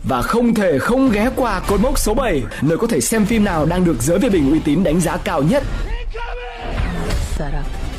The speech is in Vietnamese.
và không thể không ghé qua cột mốc số 7, nơi có thể xem phim nào đang được giới phê bình uy tín đánh giá cao nhất.